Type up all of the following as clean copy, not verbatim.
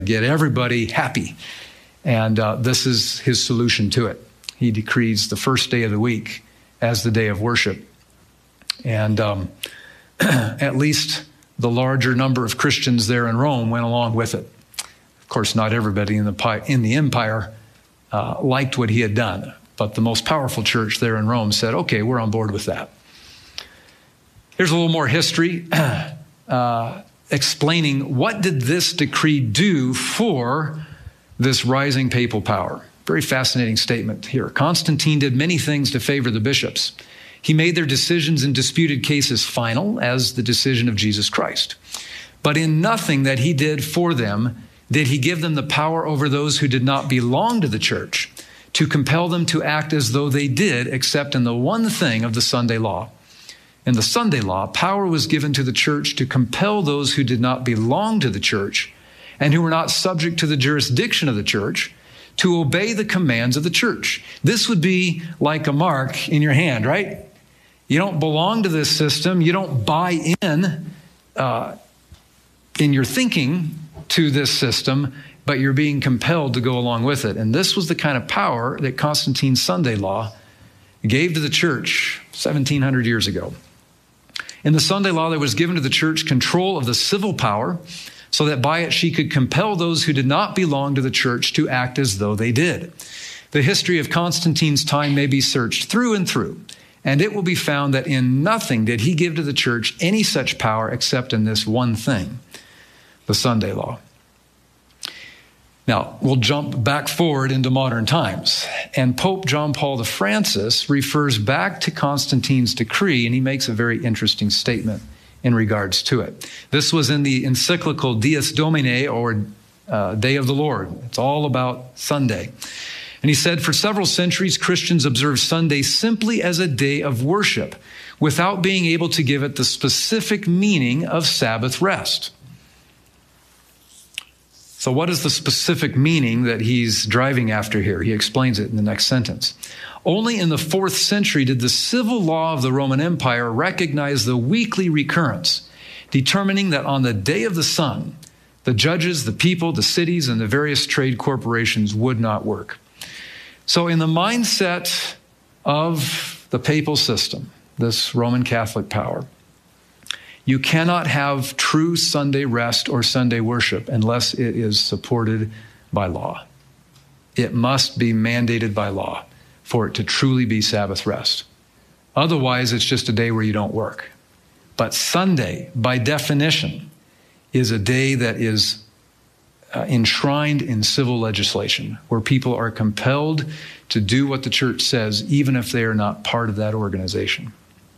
get everybody happy. And this is his solution to it. He decrees the first day of the week as the day of worship. And at least the larger number of Christians there in Rome went along with it. Of course, not everybody in the empire liked what he had done, but the most powerful church there in Rome said, okay, we're on board with that. Here's a little more history explaining what did this decree do for this rising papal power. Very fascinating statement here. Constantine did many things to favor the bishops. He made their decisions in disputed cases final, as the decision of Jesus Christ. But in nothing that he did for them did he give them the power over those who did not belong to the church, to compel them to act as though they did, except in the one thing of the Sunday law. In the Sunday law, power was given to the church to compel those who did not belong to the church and who were not subject to the jurisdiction of the church to obey the commands of the church. This would be like a mark in your hand, right? You don't belong to this system. You don't buy in your thinking to this system, but you're being compelled to go along with it. And this was the kind of power that Constantine's Sunday law gave to the church 1,700 years ago. In the Sunday law, there was given to the church control of the civil power, so that by it she could compel those who did not belong to the church to act as though they did. The history of Constantine's time may be searched through and through, and it will be found that in nothing did he give to the church any such power except in this one thing, the Sunday law. Now, we'll jump back forward into modern times, and Pope John Paul the Francis refers back to Constantine's decree, and he makes a very interesting statement in regards to it. This was in the encyclical Dies Domini, or Day of the Lord. It's all about Sunday. And he said, for several centuries, Christians observed Sunday simply as a day of worship, without being able to give it the specific meaning of Sabbath rest. So what is the specific meaning that he's driving after here? He explains it in the next sentence. Only in the 4th century did the civil law of the Roman Empire recognize the weekly recurrence, determining that on the day of the sun, the judges, the people, the cities, and the various trade corporations would not work. So in the mindset of the papal system, this Roman Catholic power, you cannot have true Sunday rest or Sunday worship unless it is supported by law. It must be mandated by law for it to truly be Sabbath rest. Otherwise, it's just a day where you don't work. But Sunday, by definition, is a day that is enshrined in civil legislation, where people are compelled to do what the church says, even if they are not part of that organization.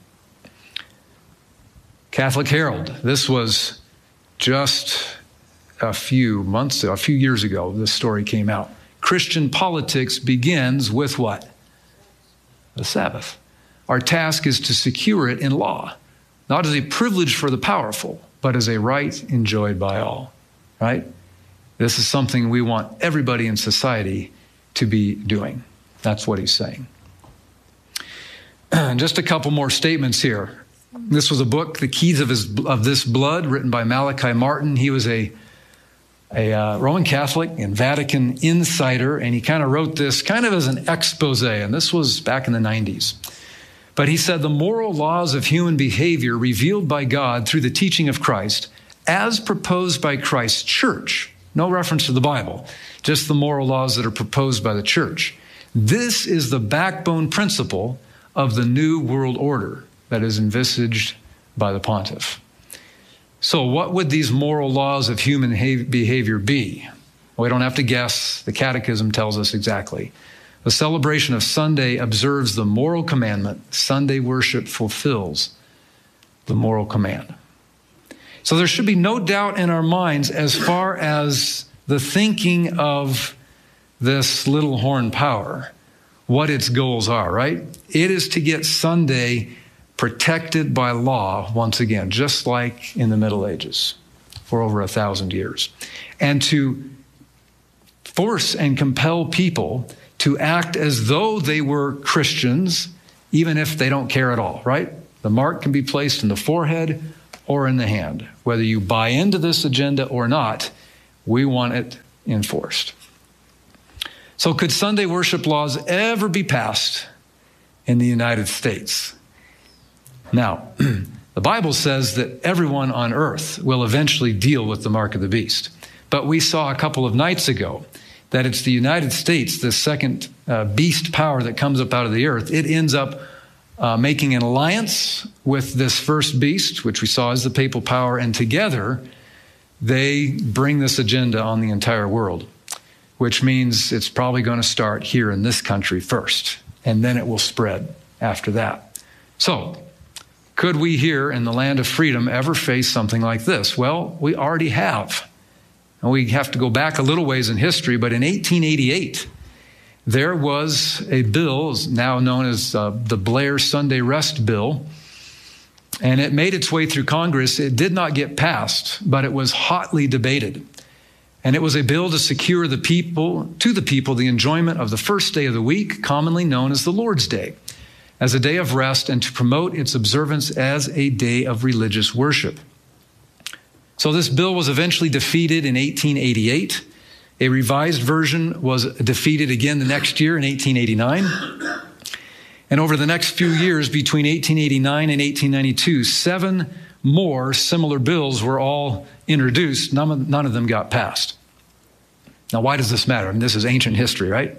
Catholic Herald. This was just a few years ago, this story came out. Christian politics begins with what? The Sabbath. Our task is to secure it in law, not as a privilege for the powerful, but as a right enjoyed by all, right? This is something we want everybody in society to be doing. That's what he's saying. Just a couple more statements here. This was a book, The Keys of This Blood, written by Malachi Martin. He was a Roman Catholic and Vatican insider, and he kind of wrote this kind of as an expose, and this was back in the 90s. But he said, the moral laws of human behavior revealed by God through the teaching of Christ, as proposed by Christ's church, no reference to the Bible, just the moral laws that are proposed by the church. This is the backbone principle of the new world order that is envisaged by the pontiff. So what would these moral laws of human behavior be? Well, we don't have to guess. The Catechism tells us exactly. The celebration of Sunday observes the moral commandment. Sunday worship fulfills the moral command. So there should be no doubt in our minds as far as the thinking of this little horn power, what its goals are, right? It is to get Sunday protected by law once again, just like in the Middle Ages for over 1,000 years, and to force and compel people to act as though they were Christians, even if they don't care at all, right? The mark can be placed in the forehead or in the hand. Whether you buy into this agenda or not, We want it enforced. So could Sunday worship laws ever be passed in the United States? Now, the Bible says that everyone on earth will eventually deal with the mark of the beast. But we saw a couple of nights ago that it's the United States, the second beast power that comes up out of the earth. It ends up making an alliance with this first beast, which we saw as the papal power, and together they bring this agenda on the entire world, which means it's probably going to start here in this country first, and then it will spread after that. So, could we here in the land of freedom ever face something like this? Well, we already have. And we have to go back a little ways in history, but in 1888, there was a bill now known as the Blair Sunday Rest Bill, and it made its way through Congress. It did not get passed, but it was hotly debated. And it was a bill to secure the people the enjoyment of the first day of the week, commonly known as the Lord's Day, as a day of rest, and to promote its observance as a day of religious worship. So this bill was eventually defeated in 1888. A revised version was defeated again the next year in 1889. And over the next few years, between 1889 and 1892, 7 more similar bills were all introduced. None of them got passed. Now, why does this matter? I mean, this is ancient history, right?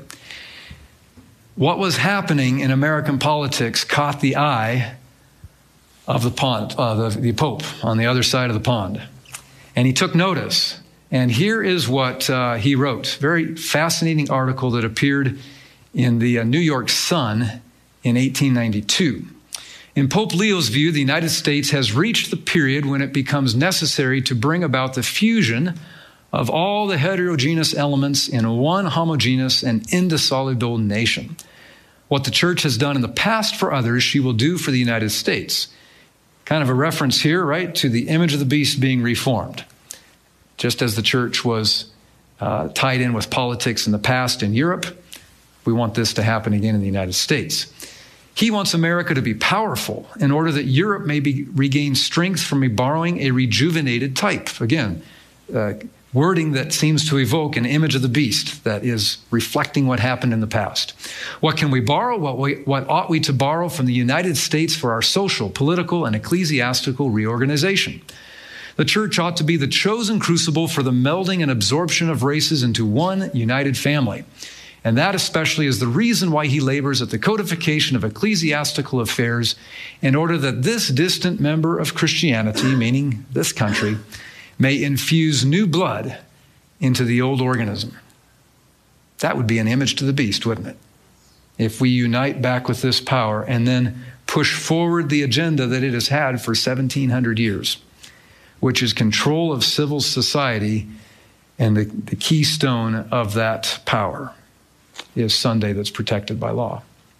What was happening in American politics caught the eye of the Pope on the other side of the pond. And he took notice. And here is what he wrote. Very fascinating article that appeared in the New York Sun in 1892. In Pope Leo's view, the United States has reached the period when it becomes necessary to bring about the fusion of all the heterogeneous elements in one homogeneous and indissoluble nation. What the church has done in the past for others, she will do for the United States. Kind of a reference here, right, to the image of the beast being reformed. Just as the church was tied in with politics in the past in Europe, we want this to happen again in the United States. He wants America to be powerful in order that Europe may regain strength from borrowing a rejuvenated type. Again, wording that seems to evoke an image of the beast that is reflecting what happened in the past. What can we borrow? What ought we to borrow from the United States for our social, political, and ecclesiastical reorganization? The church ought to be the chosen crucible for the melding and absorption of races into one united family. And that especially is the reason why he labors at the codification of ecclesiastical affairs in order that this distant member of Christianity, meaning this country, may infuse new blood into the old organism. That would be an image to the beast, wouldn't it? If we unite back with this power and then push forward the agenda that it has had for 1,700 years, which is control of civil society, and the keystone of that power is Sunday that's protected by law.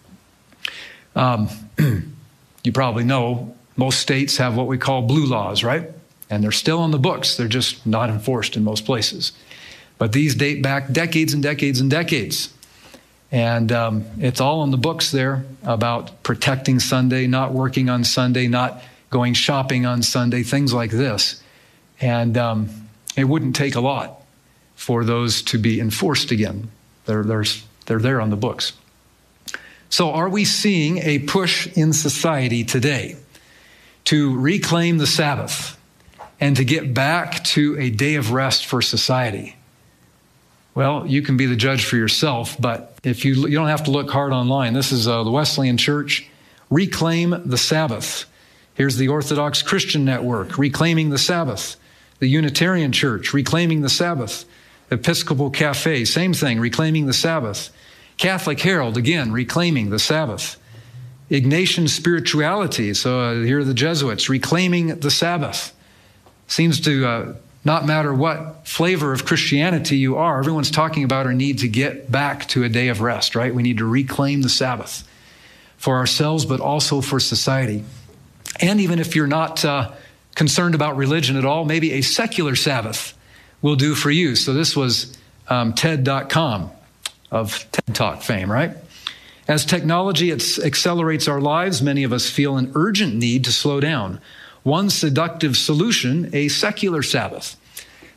You probably know most states have what we call blue laws, right? And they're still on the books. They're just not enforced in most places. But these date back decades and decades and decades. And it's all on the books there about protecting Sunday, not working on Sunday, not going shopping on Sunday, things like this. And it wouldn't take a lot for those to be enforced again. They're there on the books. So are we seeing a push in society today to reclaim the Sabbath and to get back to a day of rest for society? Well, you can be the judge for yourself, but if you don't have to look hard online. This is the Wesleyan Church, Reclaim the Sabbath. Here's the Orthodox Christian Network, Reclaiming the Sabbath. The Unitarian Church, Reclaiming the Sabbath. Episcopal Cafe, same thing, Reclaiming the Sabbath. Catholic Herald, again, Reclaiming the Sabbath. Ignatian Spirituality, so here are the Jesuits, Reclaiming the Sabbath. Seems to not matter what flavor of Christianity you are, everyone's talking about our need to get back to a day of rest, right? We need to reclaim the Sabbath for ourselves, but also for society. And even if you're not concerned about religion at all, maybe a secular Sabbath will do for you. So this was TED.com of TED Talk fame, right? As technology accelerates our lives, many of us feel an urgent need to slow down. One seductive solution, a secular Sabbath.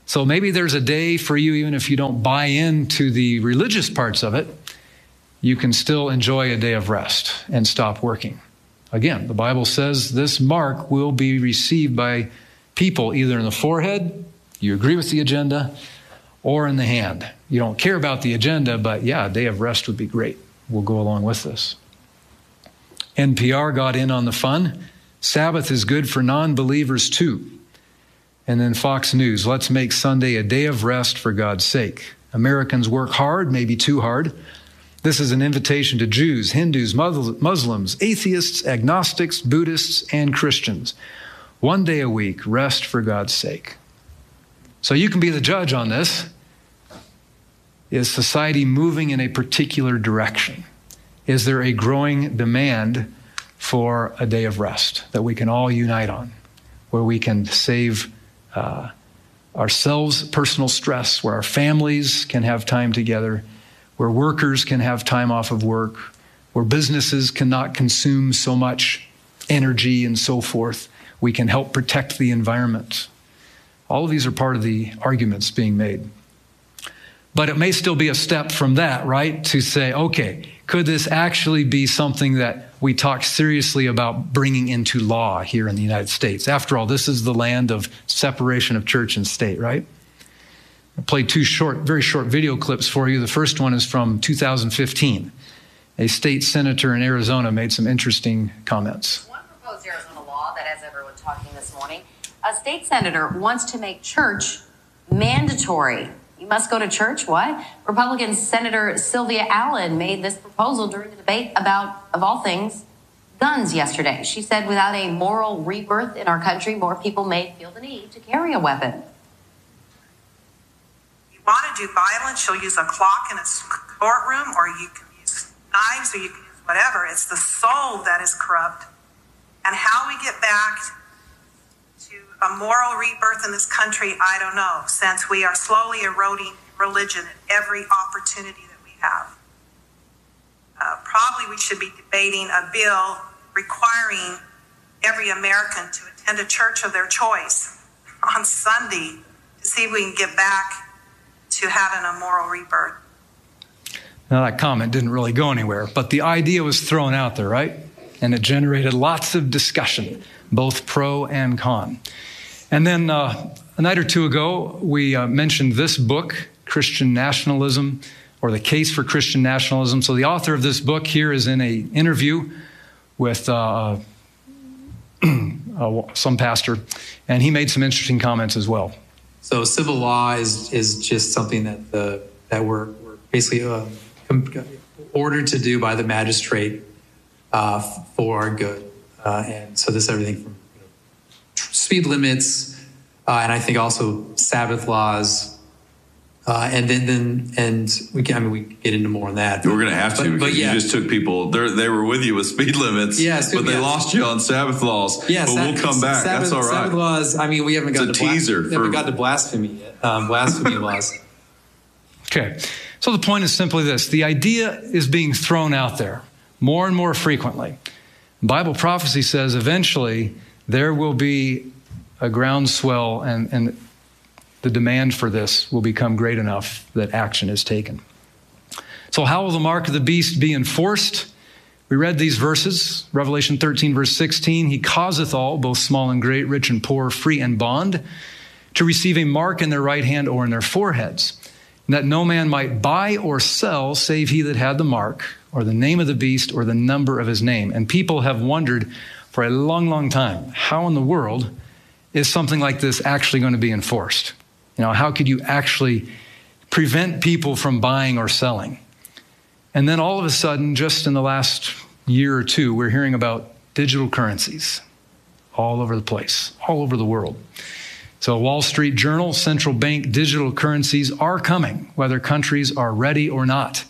So maybe there's a day for you, even if you don't buy into the religious parts of it, you can still enjoy a day of rest and stop working. Again, the Bible says this mark will be received by people either in the forehead, you agree with the agenda, or in the hand. You don't care about the agenda, but yeah, a day of rest would be great. We'll go along with this. NPR got in on the fun. Sabbath is good for non-believers too. And then Fox News, let's make Sunday a day of rest for God's sake. Americans work hard, maybe too hard. This is an invitation to Jews, Hindus, Muslims, atheists, agnostics, Buddhists, and Christians. One day a week, rest for God's sake. So you can be the judge on this. Is society moving in a particular direction? Is there a growing demand for a day of rest that we can all unite on, where we can save ourselves personal stress, where our families can have time together, where workers can have time off of work, where businesses cannot consume so much energy and so forth. We can help protect the environment. All of these are part of the arguments being made. But it may still be a step from that, right? To say, okay, could this actually be something that we talk seriously about bringing into law here in the United States? After all, this is the land of separation of church and state, right? I played two very short video clips for you. The first one is from 2015. A state senator in Arizona made some interesting comments. One proposed Arizona law that has everyone talking this morning. A state senator wants to make church mandatory. You must go to church? What? Republican Senator Sylvia Allen made this proposal during a debate about, of all things, guns yesterday. She said without a moral rebirth in our country, more people may feel the need to carry a weapon. You want to do violence, you'll use a clock in a courtroom, or you can use knives, or you can use whatever. It's the soul that is corrupt. And how we get back to a moral rebirth in this country, I don't know, since we are slowly eroding religion at every opportunity that we have. Probably we should be debating a bill requiring every American to attend a church of their choice on Sunday to see if we can get back to having a moral rebirth. Now that comment didn't really go anywhere, but the idea was thrown out there, right? And it generated lots of discussion, both pro and con. And then a night or two ago, we mentioned this book, Christian Nationalism, or The Case for Christian Nationalism. So the author of this book here is in an interview with some pastor, and he made some interesting comments as well. So civil law is just something that we're basically ordered to do by the magistrate for our good. And so this is everything from speed limits, and I think also Sabbath laws, and we can get into more on that. We're going to have to, because yeah. You just took people. They were with you with speed limits, but they lost you on Sabbath laws. Yeah, but we'll come back. That's all right. Sabbath laws. I mean, we haven't got to blasphemy yet. Blasphemy laws. Okay, so the point is simply this: the idea is being thrown out there more and more frequently. Bible prophecy says eventually there will be a groundswell, and the demand for this will become great enough that action is taken. So how will the mark of the beast be enforced? We read these verses, Revelation 13, verse 16. He causeth all, both small and great, rich and poor, free and bond, to receive a mark in their right hand or in their foreheads, and that no man might buy or sell save he that had the mark, or the name of the beast, or the number of his name. And people have wondered for a long, long time, how in the world is something like this actually going to be enforced? How could you actually prevent people from buying or selling? And then all of a sudden, just in the last year or two, we're hearing about digital currencies all over the place, all over the world. So Wall Street Journal, central bank digital currencies are coming, whether countries are ready or not.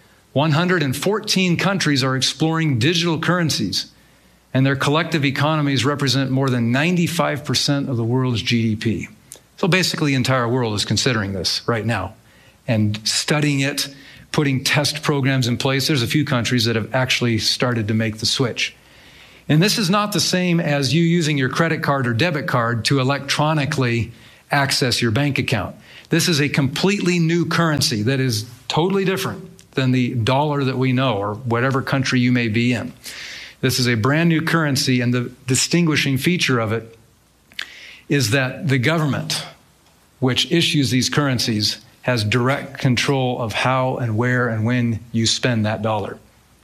114 countries are exploring digital currencies, and their collective economies represent more than 95% of the world's GDP. So basically, the entire world is considering this right now and studying it, putting test programs in place. There's a few countries that have actually started to make the switch. And this is not the same as you using your credit card or debit card to electronically access your bank account. This is a completely new currency that is totally different than the dollar that we know or whatever country you may be in. This is a brand new currency, and the distinguishing feature of it is that the government, which issues these currencies, has direct control of how and where and when you spend that dollar.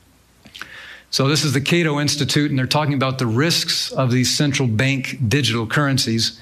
So this is the Cato Institute, and they're talking about the risks of these central bank digital currencies.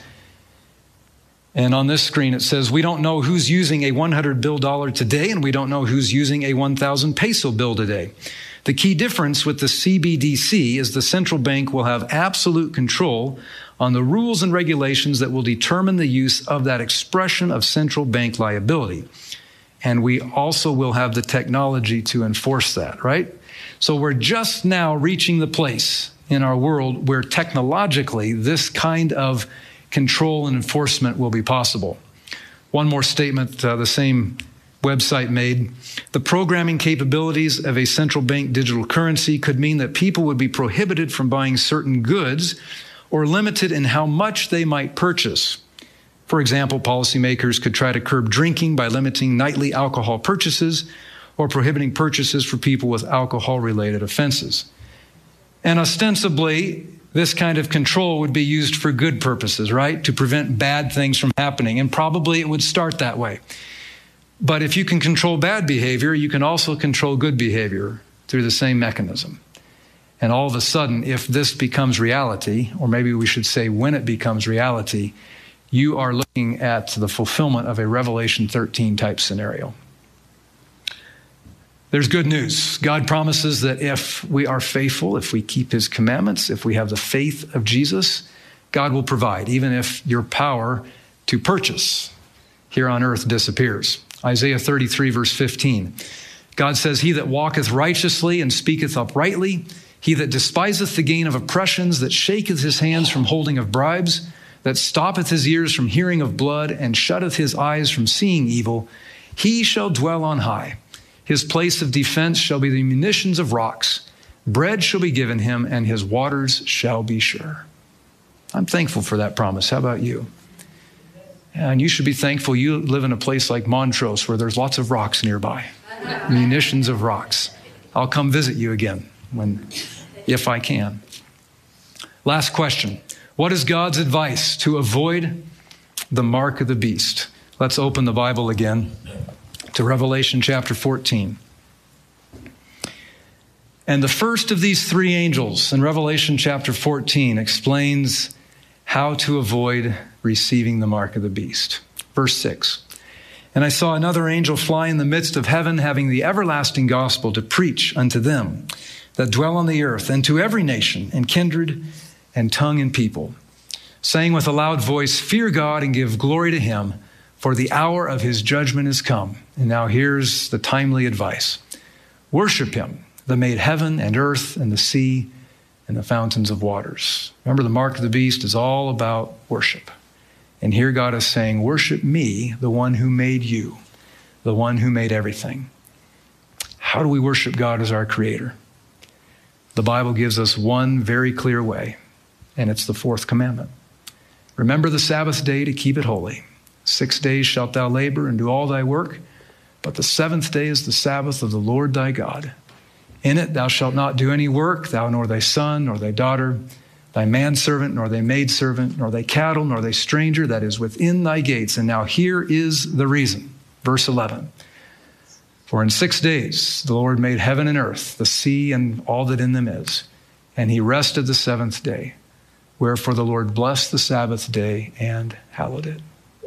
And on this screen, it says, we don't know who's using a 100 bill dollar today, and we don't know who's using a 1,000 peso bill today. The key difference with the CBDC is the central bank will have absolute control on the rules and regulations that will determine the use of that expression of central bank liability. And we also will have the technology to enforce that, right? So we're just now reaching the place in our world where technologically this kind of control and enforcement will be possible. One more statement the same website made. The programming capabilities of a central bank digital currency could mean that people would be prohibited from buying certain goods or limited in how much they might purchase. For example, policymakers could try to curb drinking by limiting nightly alcohol purchases or prohibiting purchases for people with alcohol-related offenses. And ostensibly, this kind of control would be used for good purposes, right? To prevent bad things from happening. And probably it would start that way. But if you can control bad behavior, you can also control good behavior through the same mechanism. And all of a sudden, if this becomes reality, or maybe we should say when it becomes reality, you are looking at the fulfillment of a Revelation 13 type scenario. There's good news. God promises that if we are faithful, if we keep his commandments, if we have the faith of Jesus, God will provide, even if your power to purchase here on earth disappears. Isaiah 33, verse 15. God says, he that walketh righteously and speaketh uprightly, he that despiseth the gain of oppressions, that shaketh his hands from holding of bribes, that stoppeth his ears from hearing of blood, and shutteth his eyes from seeing evil, he shall dwell on high. His place of defense shall be the munitions of rocks. Bread shall be given him, and his waters shall be sure. I'm thankful for that promise. How about you? And you should be thankful you live in a place like Montrose where there's lots of rocks nearby. Munitions of rocks. I'll come visit you again if I can. Last question. What is God's advice to avoid the mark of the beast? Let's open the Bible again to Revelation chapter 14. And the first of these three angels in Revelation chapter 14 explains how to avoid receiving the mark of the beast. Verse 6. And I saw another angel fly in the midst of heaven, having the everlasting gospel to preach unto them that dwell on the earth, and to every nation and kindred and tongue and people, saying with a loud voice, fear God and give glory to him, for the hour of his judgment is come. And now here's the timely advice. Worship him that made heaven and earth and the sea and the fountains of waters. Remember, the mark of the beast is all about worship. And here God is saying, worship me, the one who made you, the one who made everything. How do we worship God as our creator? The Bible gives us one very clear way, and it's the fourth commandment. Remember the Sabbath day to keep it holy. 6 days shalt thou labor and do all thy work, but the seventh day is the Sabbath of the Lord thy God. In it thou shalt not do any work, thou nor thy son, nor thy daughter, thy manservant, nor thy maidservant, nor thy cattle, nor thy stranger that is within thy gates. And now here is the reason. Verse 11. For in 6 days the Lord made heaven and earth, the sea and all that in them is, and he rested the seventh day. Wherefore the Lord blessed the Sabbath day and hallowed it.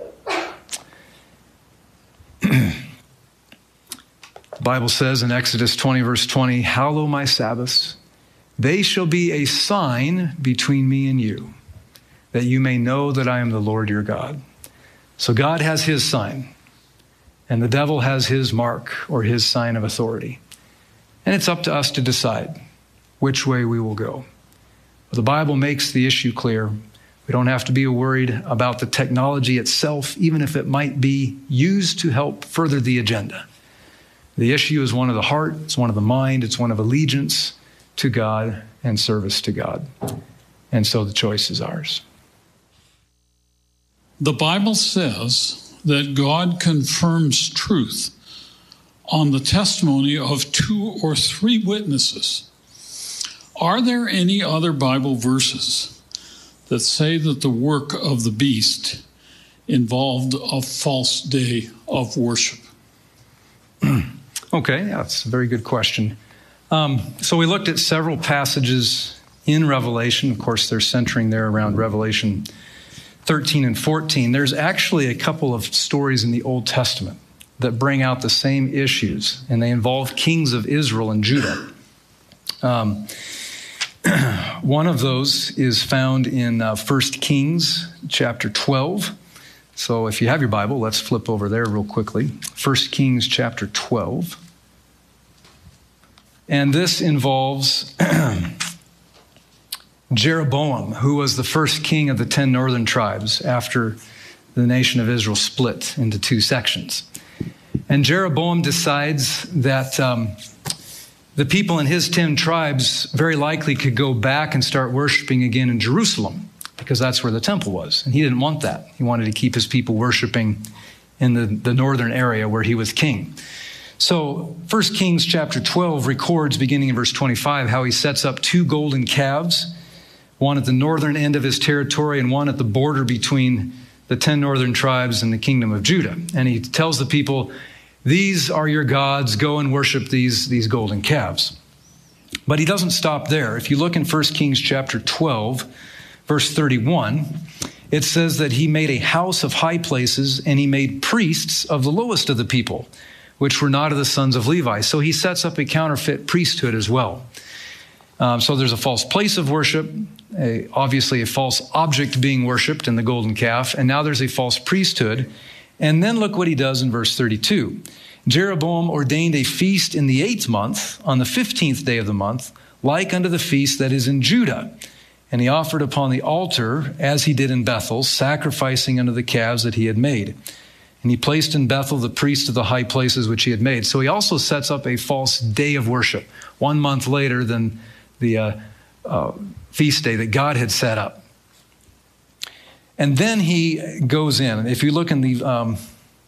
The Bible says in Exodus 20, verse 20, hallow my Sabbaths. They shall be a sign between me and you, that you may know that I am the Lord your God. So God has his sign, and the devil has his mark or his sign of authority. And it's up to us to decide which way we will go. But the Bible makes the issue clear. We don't have to be worried about the technology itself, even if it might be used to help further the agenda. The issue is one of the heart, it's one of the mind, it's one of allegiance to God and service to God. And so the choice is ours. The Bible says that God confirms truth on the testimony of 2 or 3 witnesses. Are there any other Bible verses that say that the work of the beast involved a false day of worship? Okay, that's a very good question. So we looked at several passages in Revelation. Of course, they're centering there around Revelation 13 and 14. There's actually a couple of stories in the Old Testament that bring out the same issues, and they involve kings of Israel and Judah. One of those is found in 1 Kings chapter 12. So if you have your Bible, let's flip over there real quickly. 1 Kings chapter 12. And this involves Jeroboam, who was the first king of the 10 northern tribes after the nation of Israel split into 2 sections. And Jeroboam decides that the people in his 10 tribes very likely could go back and start worshiping again in Jerusalem, because that's where the temple was. And he didn't want that. He wanted to keep his people worshiping in the northern area where he was king. So 1 Kings chapter 12 records, beginning in verse 25, how he sets up 2 golden calves, one at the northern end of his territory and one at the border between the 10 northern tribes and the kingdom of Judah. And he tells the people, these are your gods, go and worship these golden calves. But he doesn't stop there. If you look in 1 Kings chapter 12, verse 31, it says that he made a house of high places and he made priests of the lowest of the people, which were not of the sons of Levi. So he sets up a counterfeit priesthood as well. So there's a false place of worship, obviously a false object being worshiped in the golden calf, and now there's a false priesthood. And then look what he does in verse 32. Jeroboam ordained a feast in the 8th month, on the 15th day of the month, like unto the feast that is in Judah. And he offered upon the altar, as he did in Bethel, sacrificing unto the calves that he had made. And he placed in Bethel the priests of the high places which he had made. So he also sets up a false day of worship, 1 month later than the feast day that God had set up. And then he goes in. If you look in the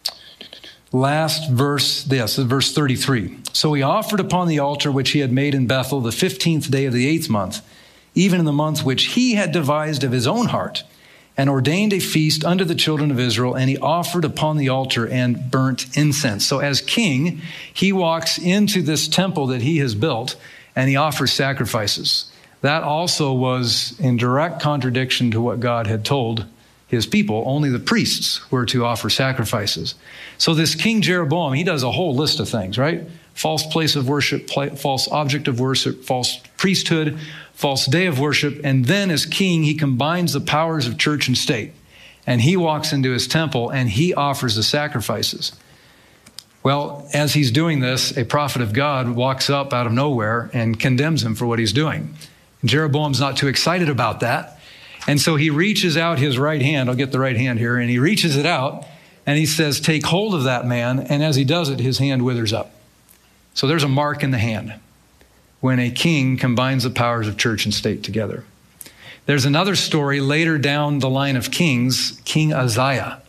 last verse, verse 33. So he offered upon the altar which he had made in Bethel the 15th day of the 8th month, even in the month which he had devised of his own heart, and ordained a feast unto the children of Israel, and he offered upon the altar and burnt incense. So as king, he walks into this temple that he has built, and he offers sacrifices. That also was in direct contradiction to what God had told his people. Only the priests were to offer sacrifices. So this King Jeroboam, he does a whole list of things, right? False place of worship, false object of worship, false priesthood, false day of worship. And then as king, he combines the powers of church and state. And he walks into his temple and he offers the sacrifices. Well, as he's doing this, a prophet of God walks up out of nowhere and condemns him for what he's doing. And Jeroboam's not too excited about that. And so he reaches out his right hand. I'll get the right hand here. And he reaches it out and he says, take hold of that man. And as he does it, his hand withers up. So there's a mark in the hand when a king combines the powers of church and state together. There's another story later down the line of kings, King Uzziah.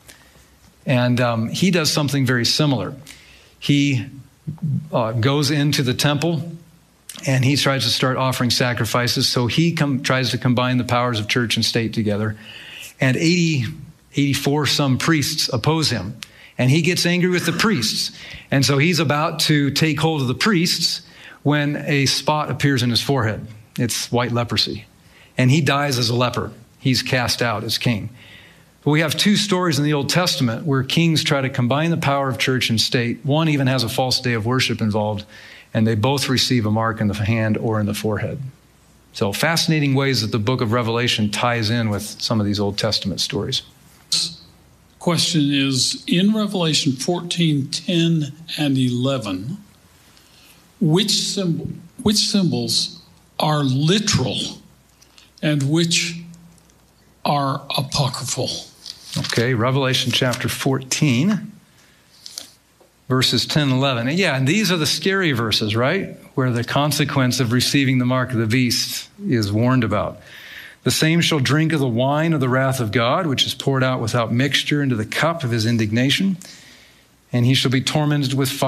And he does something very similar. He goes into the temple and he tries to start offering sacrifices. So he tries to combine the powers of church and state together. And 84 some priests oppose him. And he gets angry with the priests. And so he's about to take hold of the priests when a spot appears in his forehead. It's white leprosy. And he dies as a leper. He's cast out as king. But we have 2 stories in the Old Testament where kings try to combine the power of church and state. One even has a false day of worship involved. And they both receive a mark in the hand or in the forehead. So fascinating ways that the book of Revelation ties in with some of these Old Testament stories. Question is, in Revelation 14, 10, and 11, which symbols are literal and which are apocryphal? Okay, Revelation chapter 14, verses 10 and 11. Yeah, and these are the scary verses, right? Where the consequence of receiving the mark of the beast is warned about. The same shall drink of the wine of the wrath of God, which is poured out without mixture into the cup of his indignation, and he shall be tormented with fire.